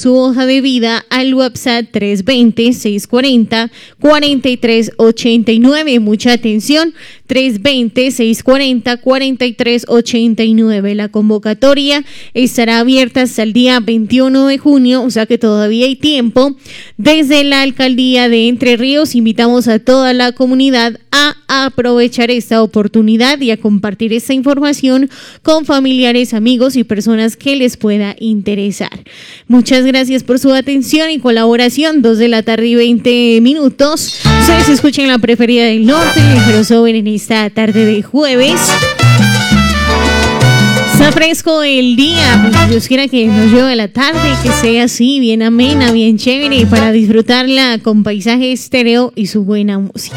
su hoja de vida al WhatsApp 320-640-4389. Mucha atención, 320-640-4389. La convocatoria estará abierta hasta el día 21 de junio, o sea que todavía hay tiempo. Desde la Alcaldía de Entre Ríos invitamos a toda la comunidad a aprovechar esta oportunidad y a compartir esta información con familiares, amigos y personas que les pueda interesar. Muchas gracias por su atención y colaboración. 2:20 p.m. Ustedes escuchan la preferida del norte, el crossover en esta tarde de jueves. Está fresco el día, pues Dios quiera que nos lleve la tarde, que sea así, bien amena, bien chévere, para disfrutarla con paisaje estéreo y su buena música.